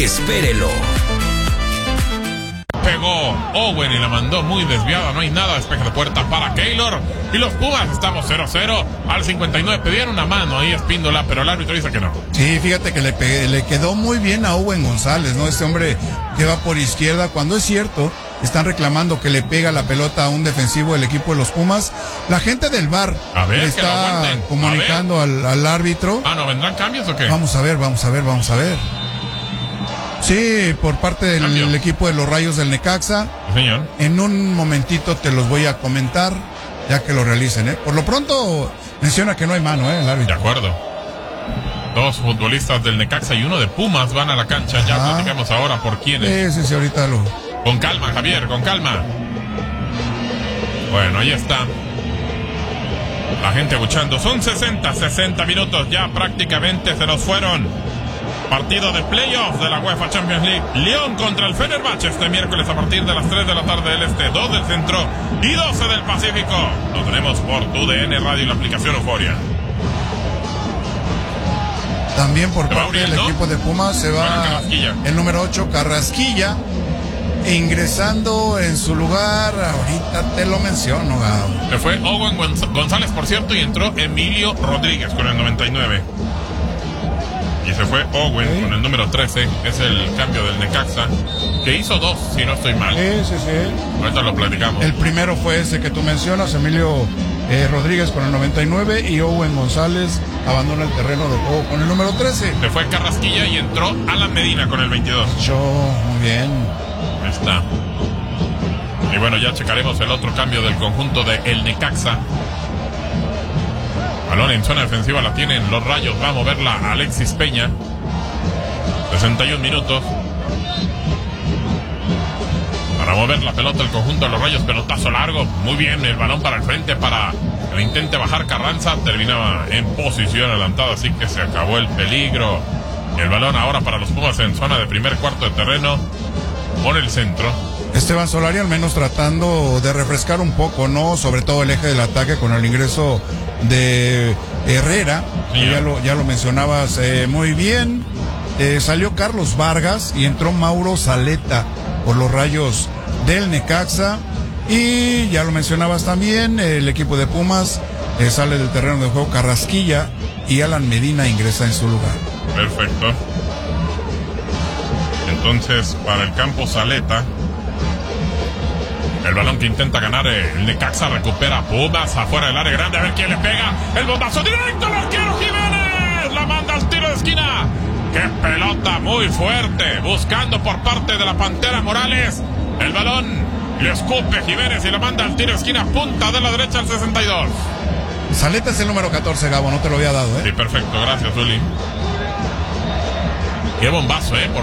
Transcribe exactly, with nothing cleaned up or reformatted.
espérelo. Pegó Owen y la mandó muy desviada, no hay nada, despeje de puerta para Keylor y los Pumas estamos cero cero. Al cincuenta y nueve pedían una mano ahí Espíndola, pero el árbitro dice que no. Sí, fíjate que le, pegué, le quedó muy bien a Owen González, ¿no? Este hombre que va por izquierda, cuando es cierto, están reclamando que le pega la pelota a un defensivo del equipo de los Pumas. La gente del V A R A ver, le que lo está aguanten. comunicando al, al árbitro. Ah, ¿no vendrán cambios o qué? Vamos a ver, vamos a ver, vamos a ver. Sí, por parte del Cambio. equipo de los Rayos del Necaxa. Sí, señor. En un momentito te los voy a comentar, ya que lo realicen, ¿eh? Por lo pronto, menciona que no hay mano, ¿eh? El De árbitro. acuerdo. Dos futbolistas del Necaxa y uno de Pumas van a la cancha. Ya Ajá. platicamos ahora por quiénes. Sí, sí, sí, ahorita lo... Con calma, Javier, con calma. Bueno, ahí está. La gente abuchando. Son sesenta, sesenta minutos. Ya prácticamente se nos fueron. Partido de playoffs de la UEFA Champions League. León contra el Fenerbahce este miércoles a partir de las tres de la tarde del Este, dos del Centro y doce del Pacífico. Lo tenemos por tu D N Radio y la aplicación Euforia. También por Se va parte del Uriel, ¿no? equipo de Pumas se Bueno, va Carrasquilla. el número ocho, Carrasquilla, ingresando en su lugar. Ahorita te lo menciono, Gabo. Se fue Owen Gonz- González, por cierto, y entró Emilio Rodríguez con el noventa y nueve. Y se fue Owen Sí. con el número trece. Es el cambio del Necaxa, que hizo dos, si no estoy mal. Sí, sí, sí. Ahorita lo platicamos. El primero fue ese que tú mencionas, Emilio eh, Rodríguez con el noventa y nueve, y Owen González abandona el terreno de juego con el número trece. Se fue Carrasquilla y entró Alan Medina con el veintidós. Yo, muy bien. Ahí está. Y bueno, ya checaremos el otro cambio del conjunto de el Necaxa. Balón en zona defensiva la tienen los Rayos. Va a moverla Alexis Peña. sesenta y un minutos. Para mover la pelota el conjunto de los Rayos. Pelotazo largo. Muy bien. El balón para el frente para que le intente bajar Carranza. Terminaba en posición adelantada. Así que se acabó el peligro. El balón ahora para los Pumas en zona de primer cuarto de terreno. Por el centro. Esteban Solari al menos tratando de refrescar un poco, ¿no? Sobre todo el eje del ataque con el ingreso de Herrera. Sí, ya, ya. lo, ya lo mencionabas eh, muy bien. Eh, salió Carlos Vargas y entró Mauro Zaleta por los Rayos del Necaxa. Y ya lo mencionabas también, el equipo de Pumas eh, sale del terreno de juego Carrasquilla y Alan Medina ingresa en su lugar. Perfecto. Entonces, para el campo Zaleta. El balón que intenta ganar el Necaxa recupera Pumas afuera del área grande. A ver quién le pega. El bombazo directo al arquero Jiménez. La manda al tiro de esquina. ¡Qué pelota muy fuerte! Buscando por parte de la Pantera Morales. El balón le escupe Jiménez y la manda al tiro de esquina. Punta de la derecha al sesenta y dos. Zaleta es el número catorce, Gabo, no te lo había dado, ¿eh? Sí, perfecto. Gracias, Uli. Qué bombazo, ¿eh? Por